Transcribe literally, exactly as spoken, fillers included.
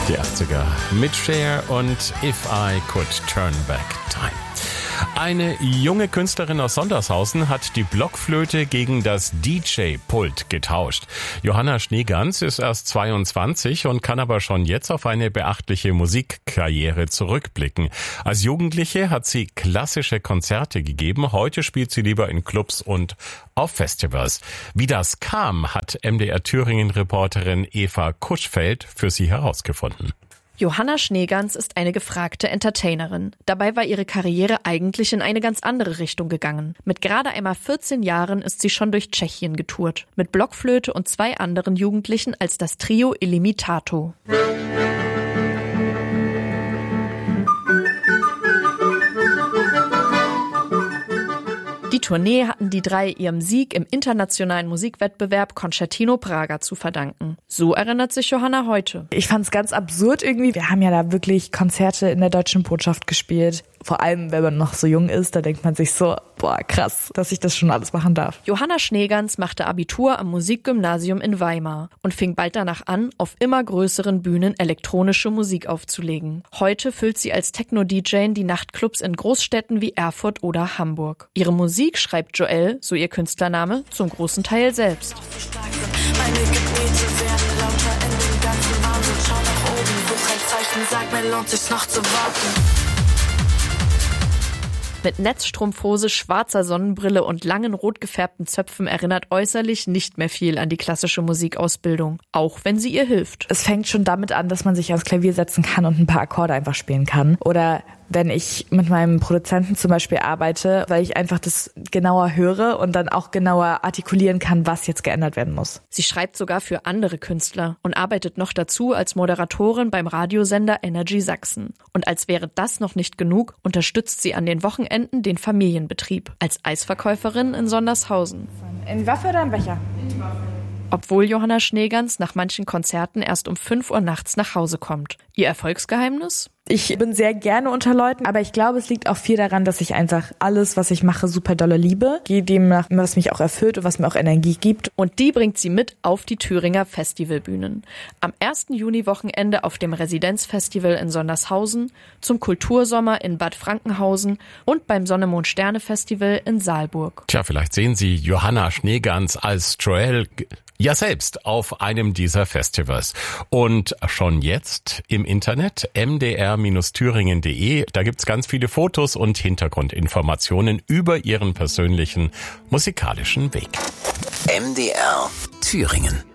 Die achtziger mit Cher und If I Could Turn Back Time. Eine junge Künstlerin aus Sondershausen hat die Blockflöte gegen das D J-Pult getauscht. Johanna Schneegans ist erst zweiundzwanzig und kann aber schon jetzt auf eine beachtliche Musikkarriere zurückblicken. Als Jugendliche hat sie klassische Konzerte gegeben. Heute spielt sie lieber in Clubs und auf Festivals. Wie das kam, hat M D R Thüringen-Reporterin Eva Kuschfeld für sie herausgefunden. Johanna Schneegans ist eine gefragte Entertainerin. Dabei war ihre Karriere eigentlich in eine ganz andere Richtung gegangen. Mit gerade einmal vierzehn Jahren ist sie schon durch Tschechien getourt. Mit Blockflöte und zwei anderen Jugendlichen als das Trio Illimitato. Die Tournee hatten die drei ihrem Sieg im internationalen Musikwettbewerb Concertino Praga zu verdanken. So erinnert sich Johanna heute. Ich fand es ganz absurd irgendwie. Wir haben ja da wirklich Konzerte in der Deutschen Botschaft gespielt. Vor allem, wenn man noch so jung ist, da denkt man sich so, boah, krass, dass ich das schon alles machen darf. Johanna Schneegans machte Abitur am Musikgymnasium in Weimar und fing bald danach an, auf immer größeren Bühnen elektronische Musik aufzulegen. Heute füllt sie als Techno-D J die Nachtclubs in Großstädten wie Erfurt oder Hamburg. Ihre Musik schreibt Joelle, so ihr Künstlername, zum großen Teil selbst. Meine Gebete werden lauter in den ganzen Wahnsinn. Schau nach oben, hoch ein Zeichen, sag mir, lohnt sich's noch zu warten. Mit Netzstrumpfhose, schwarzer Sonnenbrille und langen rot gefärbten Zöpfen erinnert äußerlich nicht mehr viel an die klassische Musikausbildung, auch wenn sie ihr hilft. Es fängt schon damit an, dass man sich aufs Klavier setzen kann und ein paar Akkorde einfach spielen kann. Oder wenn ich mit meinem Produzenten zum Beispiel arbeite, weil ich einfach das genauer höre und dann auch genauer artikulieren kann, was jetzt geändert werden muss. Sie schreibt sogar für andere Künstler und arbeitet noch dazu als Moderatorin beim Radiosender Energy Sachsen. Und als wäre das noch nicht genug, unterstützt sie an den Wochenenden den Familienbetrieb als Eisverkäuferin in Sondershausen. In Waffe oder in Becher? Obwohl Johanna Schneegans nach manchen Konzerten erst um fünf Uhr nachts nach Hause kommt. Ihr Erfolgsgeheimnis? Ich bin sehr gerne unter Leuten, aber ich glaube, es liegt auch viel daran, dass ich einfach alles, was ich mache, super dolle liebe. Gehe dem nach, was mich auch erfüllt und was mir auch Energie gibt. Und die bringt sie mit auf die Thüringer Festivalbühnen. Am ersten Juni-Wochenende auf dem Residenzfestival in Sondershausen, zum Kultursommer in Bad Frankenhausen und beim Sonne-Mond-Sterne-Festival in Saalburg. Tja, vielleicht sehen Sie Johanna Schneegans als Joelle ja selbst auf einem dieser Festivals. Und schon jetzt im Internet m d r thüringen punkt d e, da gibt's ganz viele Fotos und Hintergrundinformationen über ihren persönlichen musikalischen Weg. M D R Thüringen.